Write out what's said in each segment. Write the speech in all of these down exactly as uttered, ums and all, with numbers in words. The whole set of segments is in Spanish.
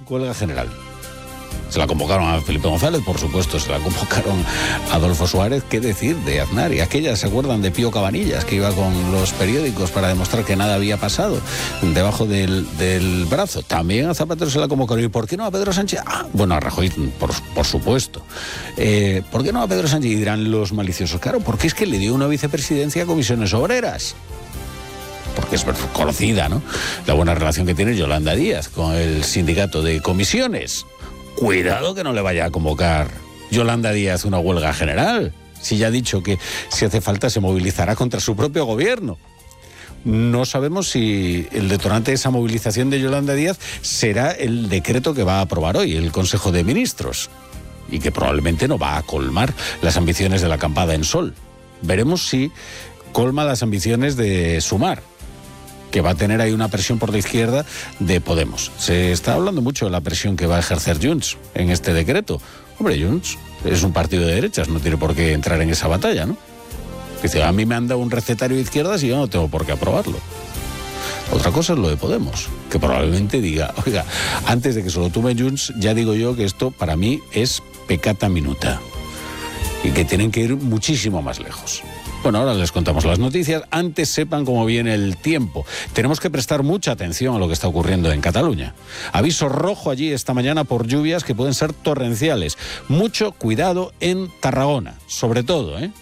huelga general. Se la convocaron a Felipe González, por supuesto, se la convocaron a Adolfo Suárez. ¿Qué decir de Aznar? Y aquellas, ¿se acuerdan de Pío Cabanillas, que iba con los periódicos para demostrar que nada había pasado debajo del, del brazo? También a Zapatero se la convocaron. ¿Y por qué no a Pedro Sánchez? Ah, bueno, a Rajoy, por, por supuesto. Eh, ¿Por qué no a Pedro Sánchez? Y dirán los maliciosos, claro, porque es que le dio una vicepresidencia a Comisiones Obreras. Porque es conocida, ¿no?, la buena relación que tiene Yolanda Díaz con el sindicato de comisiones. Cuidado que no le vaya a convocar Yolanda Díaz una huelga general, si ya ha dicho que si hace falta se movilizará contra su propio gobierno. No sabemos si el detonante de esa movilización de Yolanda Díaz será el decreto que va a aprobar hoy el Consejo de Ministros, y que probablemente no va a colmar las ambiciones de la acampada en Sol. Veremos si colma las ambiciones de Sumar, que va a tener ahí una presión por la izquierda de Podemos. Se está hablando mucho de la presión que va a ejercer Junts en este decreto. Hombre, Junts es un partido de derechas, no tiene por qué entrar en esa batalla, ¿no? Dice, a mí me han dado un recetario de izquierdas y yo no tengo por qué aprobarlo. Otra cosa es lo de Podemos, que probablemente diga, oiga, antes de que se lo tome Junts, ya digo yo que esto para mí es peccata minuta y que tienen que ir muchísimo más lejos. Bueno, ahora les contamos las noticias. Antes sepan cómo viene el tiempo. Tenemos que prestar mucha atención a lo que está ocurriendo en Cataluña. Aviso rojo allí esta mañana por lluvias que pueden ser torrenciales. Mucho cuidado en Tarragona, sobre todo, ¿eh?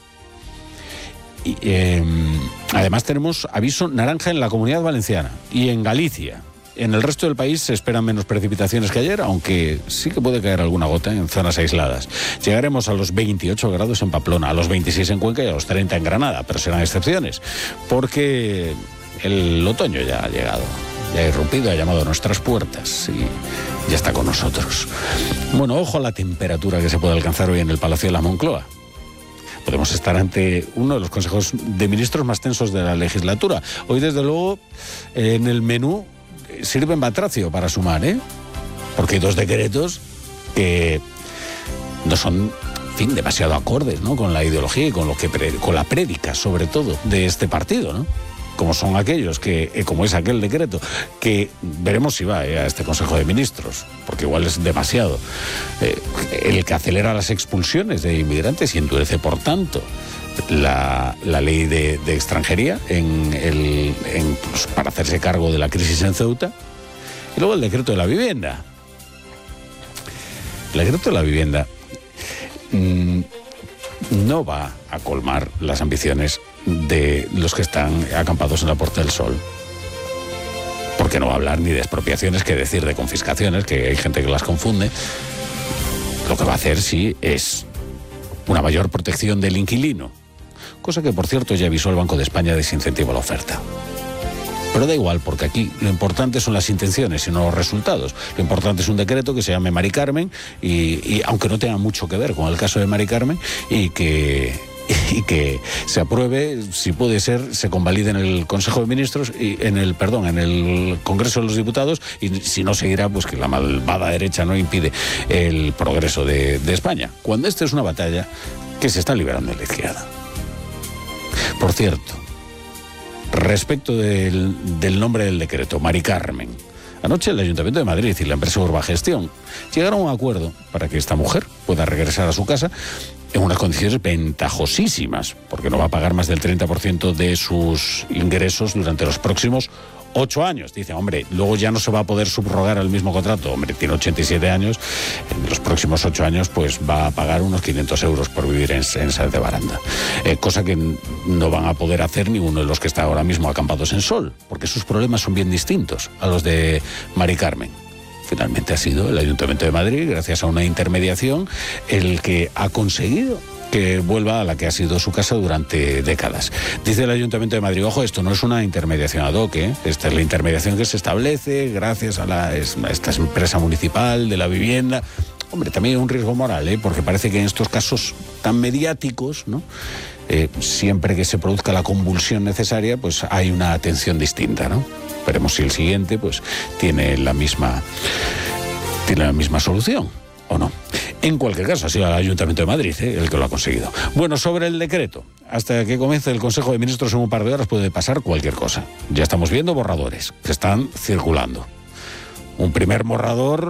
Y, eh, además tenemos aviso naranja en la Comunidad Valenciana y en Galicia. En el resto del país se esperan menos precipitaciones que ayer, aunque sí que puede caer alguna gota en zonas aisladas. Llegaremos a los veintiocho grados en Pamplona, a los veintiséis en Cuenca y a los treinta en Granada, pero serán excepciones, porque el otoño ya ha llegado, ya ha irrumpido, ha llamado a nuestras puertas y ya está con nosotros. Bueno, ojo a la temperatura que se puede alcanzar hoy en el Palacio de la Moncloa. Podemos estar ante uno de los consejos de ministros más tensos de la legislatura. Hoy, desde luego, en el menú sirven batracio para Sumar, ¿eh? Porque hay dos decretos que no son, en fin, demasiado acordes, ¿no?, con la ideología y con lo que pre- con la prédica, sobre todo, de este partido, ¿no? Como son aquellos que, eh, como es aquel decreto, que veremos si va eh, a este Consejo de Ministros, porque igual es demasiado. Eh, el que acelera las expulsiones de inmigrantes y endurece, por tanto, La, la ley de, de extranjería en el, en, pues, para hacerse cargo de la crisis en Ceuta. Y luego el decreto de la vivienda. El decreto de la vivienda mmm, no va a colmar las ambiciones de los que están acampados en la Puerta del Sol. Porque no va a hablar ni de expropiaciones, que decir de confiscaciones, que hay gente que las confunde. Lo que va a hacer, sí, es una mayor protección del inquilino. Cosa que, por cierto, ya avisó el Banco de España desincentiva la oferta. Pero da igual, porque aquí lo importante son las intenciones y no los resultados. Lo importante es un decreto que se llame Mari Carmen, y, y aunque no tenga mucho que ver con el caso de Mari Carmen, y que, y que se apruebe, si puede ser, se convalide en el Consejo de Ministros, y en el, perdón, en el Congreso de los Diputados, y si no seguirá, pues que la malvada derecha no impide el progreso de, de España. Cuando esta es una batalla que se está librando en la izquierda. Por cierto, respecto del, del nombre del decreto, Mari Carmen, anoche el Ayuntamiento de Madrid y la empresa Urbagestión llegaron a un acuerdo para que esta mujer pueda regresar a su casa en unas condiciones ventajosísimas, porque no va a pagar más del treinta por ciento de sus ingresos durante los próximos ocho años. Dice, hombre, luego ya no se va a poder subrogar el mismo contrato. Hombre, tiene ochenta y siete años, en los próximos ocho años pues va a pagar unos quinientos euros por vivir en, en Sal de Baranda. Eh, cosa que no van a poder hacer ninguno de los que está ahora mismo acampados en Sol, porque sus problemas son bien distintos a los de Mari Carmen. Finalmente ha sido el Ayuntamiento de Madrid, gracias a una intermediación, el que ha conseguido que vuelva a la que ha sido su casa durante décadas. Dice el Ayuntamiento de Madrid, ojo, esto no es una intermediación ad hoc, ¿eh? Esta es la intermediación que se establece gracias a, la, a esta empresa municipal de la vivienda. Hombre, también hay un riesgo moral, ¿eh? Porque parece que en estos casos tan mediáticos, ¿no?, eh, siempre que se produzca la convulsión necesaria, pues hay una atención distinta, ¿no? Veremos si el siguiente pues tiene la misma, tiene la misma solución o no. En cualquier caso, ha sido el Ayuntamiento de Madrid, ¿eh?, el que lo ha conseguido. Bueno, sobre el decreto, hasta que comience el Consejo de Ministros en un par de horas puede pasar cualquier cosa. Ya estamos viendo borradores que están circulando. Un primer borrador